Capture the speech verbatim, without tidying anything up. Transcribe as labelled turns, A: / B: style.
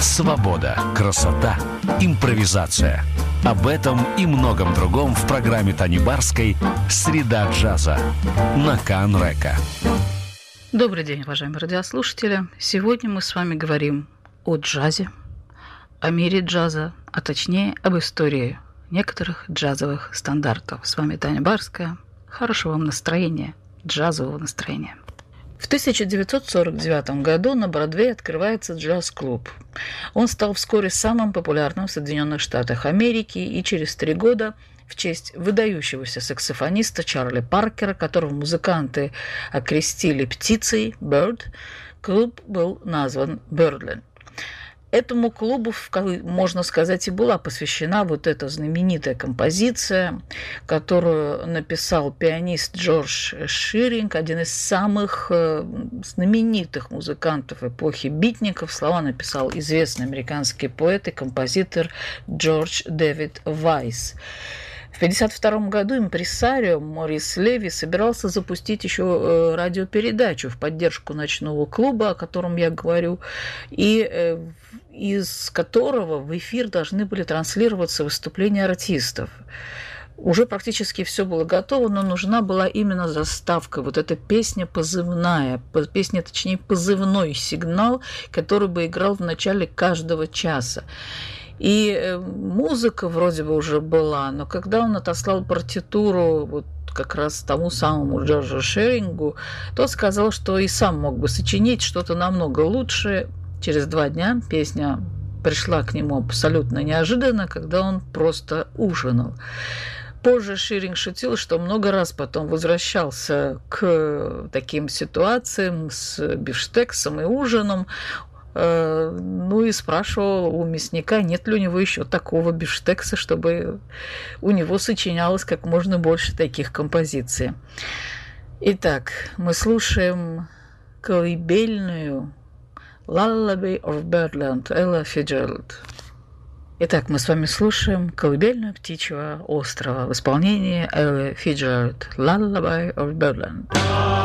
A: Свобода, красота, импровизация. Об этом и многом другом в программе Тани Барской «Среда джаза» на Кан-Река.
B: Добрый день, уважаемые радиослушатели. Сегодня мы с вами говорим о джазе, о мире джаза, а точнее об истории некоторых джазовых стандартов. С вами Таня Барская. Хорошего вам настроения, джазового настроения. В тысяча девятьсот сорок девятом году на Бродвее открывается джаз-клуб. Он стал вскоре самым популярным в Соединенных Штатах Америки, и через три года в честь выдающегося саксофониста Чарли Паркера, которого музыканты окрестили птицей «Bird», клуб был назван «Birdland». Этому клубу, можно сказать, и была посвящена вот эта знаменитая композиция, которую написал пианист Джордж Ширинг, один из самых знаменитых музыкантов эпохи битников. Слова написал известный американский поэт и композитор Джордж Дэвид Вайс. В тысяча девятьсот пятьдесят втором году импресарио Морис Леви собирался запустить еще радиопередачу в поддержку ночного клуба, о котором я говорю, и из которого в эфир должны были транслироваться выступления артистов. Уже практически все было готово, но нужна была именно заставка. Вот эта песня позывная, песня, точнее, позывной сигнал, который бы играл в начале каждого часа. И музыка вроде бы уже была, но когда он отослал партитуру вот как раз тому самому Джорджу Шерингу, тот сказал, что и сам мог бы сочинить что-то намного лучше. Через два дня песня пришла к нему абсолютно неожиданно, когда он просто ужинал. Позже Ширинг шутил, что много раз потом возвращался к таким ситуациям с бифштексом и ужином, ну и спрашивал у мясника, нет ли у него еще такого бифштекса, чтобы у него сочинялось как можно больше таких композиций. Итак, мы слушаем колыбельную «Lullaby of Birdland» Элла Фицджеральд. Итак, мы с вами слушаем колыбельную птичьего острова в исполнении Эллы Фицджеральд «Lullaby of Birdland».